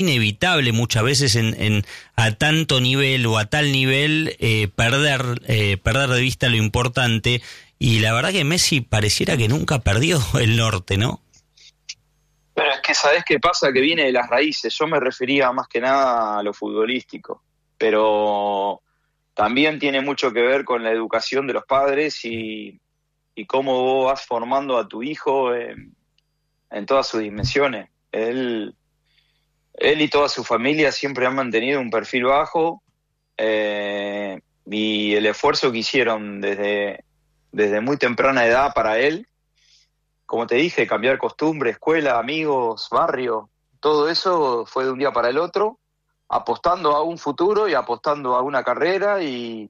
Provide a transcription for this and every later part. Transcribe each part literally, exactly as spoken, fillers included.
inevitable muchas veces en, en a tanto nivel o a tal nivel eh, perder eh, perder de vista lo importante, y la verdad que Messi pareciera que nunca perdió el norte, ¿no? Pero es que ¿sabés qué pasa? Que viene de las raíces. Yo me refería más que nada a lo futbolístico, pero también tiene mucho que ver con la educación de los padres y, y cómo vos vas formando a tu hijo en, en todas sus dimensiones. Él, él y toda su familia siempre han mantenido un perfil bajo, eh, y el esfuerzo que hicieron desde, desde muy temprana edad para él, como te dije, cambiar costumbre, escuela, amigos, barrio, todo eso fue de un día para el otro, apostando a un futuro y apostando a una carrera y,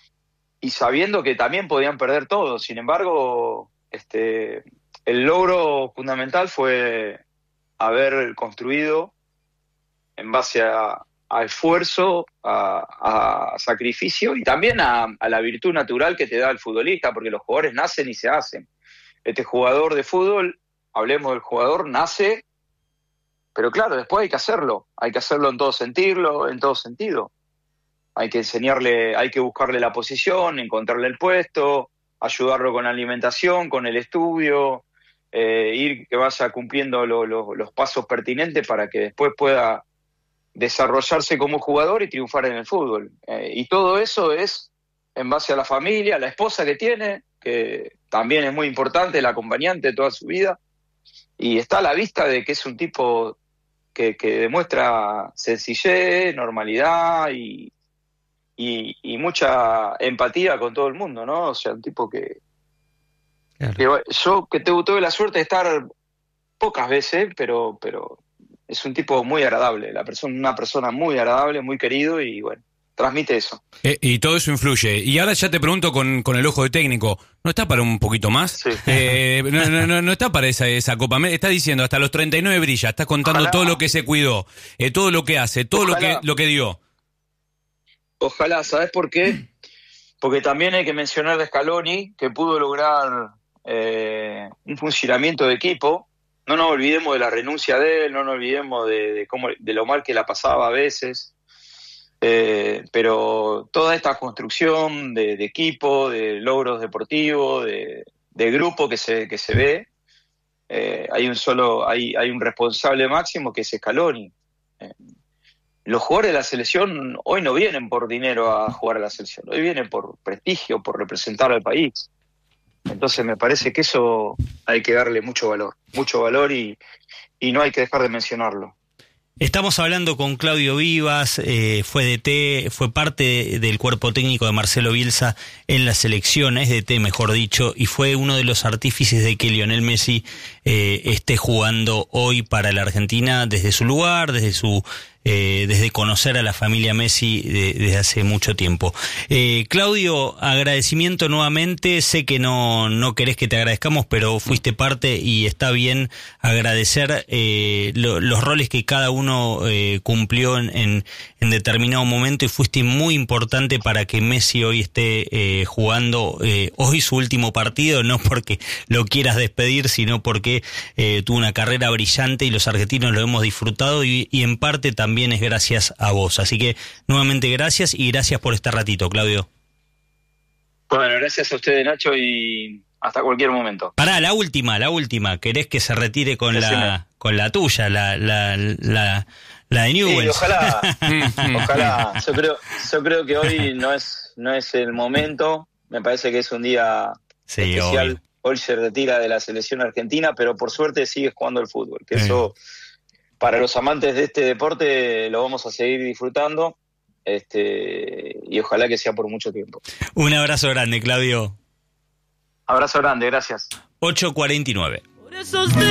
y sabiendo que también podían perder todo. Sin embargo, este, el logro fundamental fue haber construido en base a, a esfuerzo, a, a sacrificio y también a, a la virtud natural que te da el futbolista, porque los jugadores nacen y se hacen. Este jugador de fútbol, hablemos del jugador, nace, pero claro, después hay que hacerlo, hay que hacerlo en todo sentirlo, en todo sentido. Hay que enseñarle, hay que buscarle la posición, encontrarle el puesto, ayudarlo con la alimentación, con el estudio, eh, ir que vaya cumpliendo lo, lo, los pasos pertinentes para que después pueda desarrollarse como jugador y triunfar en el fútbol. Eh, y todo eso es en base a la familia, a la esposa que tiene, que también es muy importante, el acompañante de toda su vida, y está a la vista de que es un tipo que, que demuestra sencillez, normalidad y, y, y mucha empatía con todo el mundo, ¿no? O sea, un tipo que, claro. que yo que tuve la suerte de estar pocas veces, pero, pero es un tipo muy agradable, la persona, una persona muy agradable, muy querido y bueno, transmite eso. Eh, y todo eso influye. Y ahora ya te pregunto con, con el ojo de técnico, ¿no está para un poquito más? Sí. Eh, no, no, no, no está para esa, esa Copa América. Está diciendo, hasta los treinta y nueve brilla, está contando Ojalá. todo lo que se cuidó, eh, todo lo que hace, todo lo que, lo que dio. Ojalá, ¿sabes por qué? Porque también hay que mencionar de Scaloni, que pudo lograr eh, un funcionamiento de equipo. No nos olvidemos de la renuncia de él, no nos olvidemos de, de, cómo, de lo mal que la pasaba a veces. Eh, pero toda esta construcción de, de equipo, de logros deportivos, de, de grupo que se, que se ve, eh, hay un solo, hay, hay un responsable máximo que es Scaloni. Eh, los jugadores de la selección hoy no vienen por dinero a jugar a la selección, hoy vienen por prestigio, por representar al país. Entonces me parece que eso hay que darle mucho valor, mucho valor y, y no hay que dejar de mencionarlo. Estamos hablando con Claudio Vivas, eh, fue D T, fue parte del cuerpo técnico de Marcelo Bielsa en la selección, es D T mejor dicho, y fue uno de los artífices de que Lionel Messi eh, esté jugando hoy para la Argentina desde su lugar, desde su eh, desde conocer a la familia Messi de, desde hace mucho tiempo. Eh, Claudio, agradecimiento nuevamente, sé que no, no querés que te agradezcamos, pero fuiste parte y está bien agradecer eh, lo, los roles que cada uno eh, cumplió en, en, en determinado momento y fuiste muy importante para que Messi hoy esté eh, jugando eh, hoy su último partido, no porque lo quieras despedir, sino porque eh, tuvo una carrera brillante y los argentinos lo hemos disfrutado y, y en parte también También es gracias a vos. Así que nuevamente gracias y gracias por este ratito, Claudio. Bueno, gracias a ustedes, Nacho, y hasta cualquier momento. Pará, la última, la última. ¿Querés que se retire con Decime. la con la tuya, la la la, la de Newell's? Sí, ojalá, ojalá. Yo creo, yo creo que hoy no es no es el momento. Me parece que es un día sí, especial. Obvio. Hoy se retira de la selección argentina, pero por suerte sigue jugando al fútbol. Que sí. Eso para los amantes de este deporte lo vamos a seguir disfrutando, este, y ojalá que sea por mucho tiempo. Un abrazo grande, Claudio. Abrazo grande, gracias. ocho cuarenta y nueve.